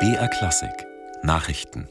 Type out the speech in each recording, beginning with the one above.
BR Klassik Nachrichten.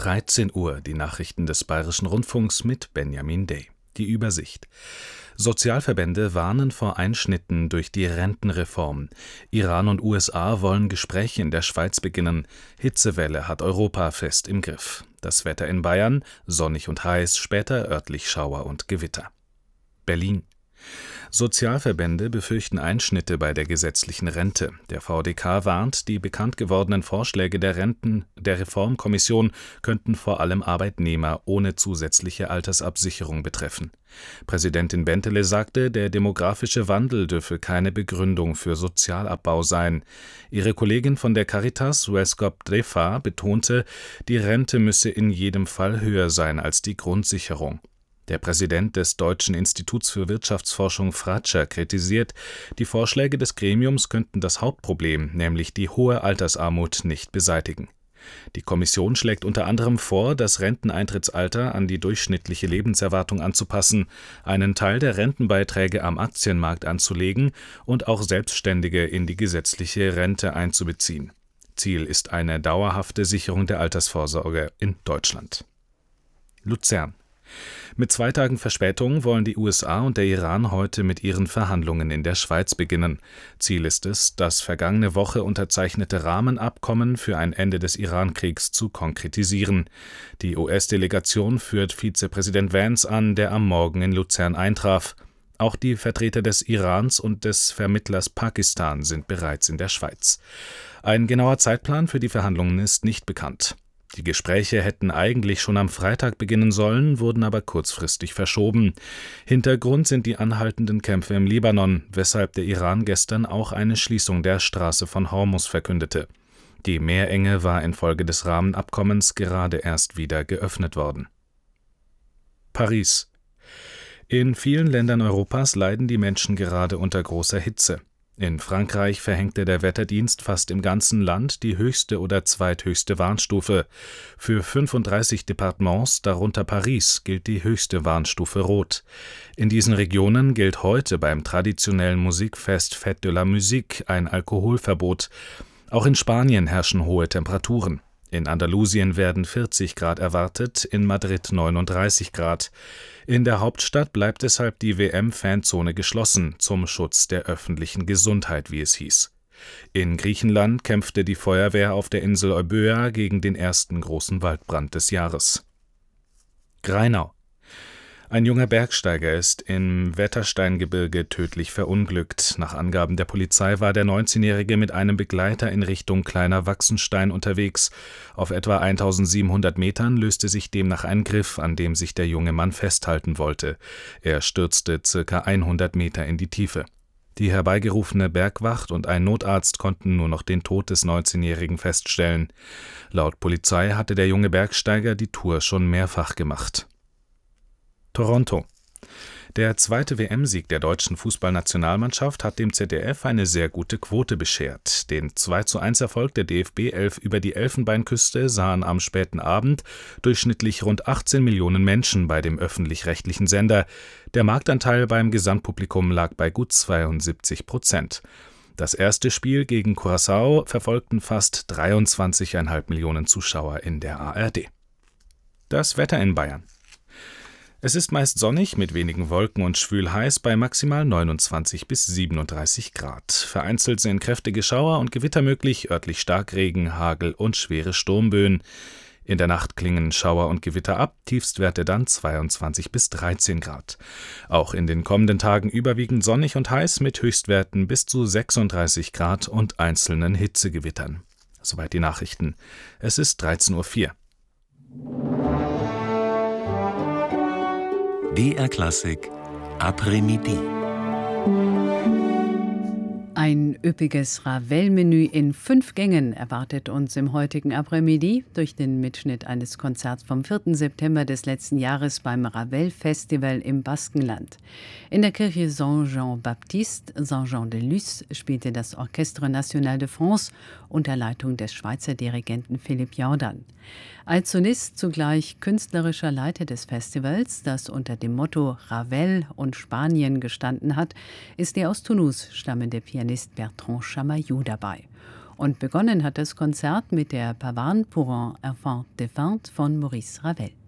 13 Uhr, die Nachrichten des Bayerischen Rundfunks mit Benjamin Day. Die Übersicht. Sozialverbände warnen vor Einschnitten durch die Rentenreform. Iran und USA wollen Gespräche in der Schweiz beginnen. Hitzewelle hat Europa fest im Griff. Das Wetter in Bayern: sonnig und heiß, später örtlich Schauer und Gewitter. Berlin. Sozialverbände befürchten Einschnitte bei der gesetzlichen Rente. Der VDK warnt, die bekannt gewordenen Vorschläge der Reformkommission könnten vor allem Arbeitnehmer ohne zusätzliche Altersabsicherung betreffen. Präsidentin Bentele sagte, der demografische Wandel dürfe keine Begründung für Sozialabbau sein. Ihre Kollegin von der Caritas, Weskop Drefa, betonte, die Rente müsse in jedem Fall höher sein als die Grundsicherung. Der Präsident des Deutschen Instituts für Wirtschaftsforschung Fratscher kritisiert, die Vorschläge des Gremiums könnten das Hauptproblem, nämlich die hohe Altersarmut, nicht beseitigen. Die Kommission schlägt unter anderem vor, das Renteneintrittsalter an die durchschnittliche Lebenserwartung anzupassen, einen Teil der Rentenbeiträge am Aktienmarkt anzulegen und auch Selbstständige in die gesetzliche Rente einzubeziehen. Ziel ist eine dauerhafte Sicherung der Altersvorsorge in Deutschland. Luzern. Mit 2 Tagen Verspätung wollen die USA und der Iran heute mit ihren Verhandlungen in der Schweiz beginnen. Ziel ist es, das vergangene Woche unterzeichnete Rahmenabkommen für ein Ende des Iran-Kriegs zu konkretisieren. Die US-Delegation führt Vizepräsident Vance an, der am Morgen in Luzern eintraf. Auch die Vertreter des Irans und des Vermittlers Pakistan sind bereits in der Schweiz. Ein genauer Zeitplan für die Verhandlungen ist nicht bekannt. Die Gespräche hätten eigentlich schon am Freitag beginnen sollen, wurden aber kurzfristig verschoben. Hintergrund sind die anhaltenden Kämpfe im Libanon, weshalb der Iran gestern auch eine Schließung der Straße von Hormuz verkündete. Die Meerenge war infolge des Rahmenabkommens gerade erst wieder geöffnet worden. Paris. In vielen Ländern Europas leiden die Menschen gerade unter großer Hitze. In Frankreich verhängte der Wetterdienst fast im ganzen Land die höchste oder zweithöchste Warnstufe. Für 35 Departements, darunter Paris, gilt die höchste Warnstufe Rot. In diesen Regionen gilt heute beim traditionellen Musikfest Fête de la Musique ein Alkoholverbot. Auch in Spanien herrschen hohe Temperaturen. In Andalusien werden 40 Grad erwartet, in Madrid 39 Grad. In der Hauptstadt bleibt deshalb die WM-Fanzone geschlossen, zum Schutz der öffentlichen Gesundheit, wie es hieß. In Griechenland kämpfte die Feuerwehr auf der Insel Euböa gegen den ersten großen Waldbrand des Jahres. Greinau. Ein junger Bergsteiger ist im Wettersteingebirge tödlich verunglückt. Nach Angaben der Polizei war der 19-Jährige mit einem Begleiter in Richtung Kleiner Wachsenstein unterwegs. Auf etwa 1700 Metern löste sich demnach ein Griff, an dem sich der junge Mann festhalten wollte. Er stürzte ca. 100 Meter in die Tiefe. Die herbeigerufene Bergwacht und ein Notarzt konnten nur noch den Tod des 19-Jährigen feststellen. Laut Polizei hatte der junge Bergsteiger die Tour schon mehrfach gemacht. Toronto. Der zweite WM-Sieg der deutschen Fußballnationalmannschaft hat dem ZDF eine sehr gute Quote beschert. Den 2:1-Erfolg der DFB-11 über die Elfenbeinküste sahen am späten Abend durchschnittlich rund 18 Millionen Menschen bei dem öffentlich-rechtlichen Sender. Der Marktanteil beim Gesamtpublikum lag bei gut 72%. Das erste Spiel gegen Curaçao verfolgten fast 23,5 Millionen Zuschauer in der ARD. Das Wetter in Bayern. Es ist meist sonnig mit wenigen Wolken und schwül heiß bei maximal 29 bis 37 Grad. Vereinzelt sind kräftige Schauer und Gewitter möglich, örtlich Starkregen, Hagel und schwere Sturmböen. In der Nacht klingen Schauer und Gewitter ab, Tiefstwerte dann 22 bis 13 Grad. Auch in den kommenden Tagen überwiegend sonnig und heiß mit Höchstwerten bis zu 36 Grad und einzelnen Hitzegewittern. Soweit die Nachrichten. Es ist 13:04 Uhr. BR Klassik Après-Midi. Ein üppiges Ravel-Menü in 5 Gängen erwartet uns im heutigen Après-Midi durch den Mitschnitt eines Konzerts vom 4. September des letzten Jahres beim Ravel-Festival im Baskenland. In der Kirche Saint-Jean-Baptiste, Saint-Jean-de-Luz, spielte das Orchestre National de France unter Leitung des Schweizer Dirigenten Philipp Jordan. Als Solist zugleich künstlerischer Leiter des Festivals, das unter dem Motto Ravel und Spanien gestanden hat, ist der aus Toulouse stammende Pianist Bertrand Chamayou dabei. Und begonnen hat das Konzert mit der Pavane pour un enfant défunt von Maurice Ravel.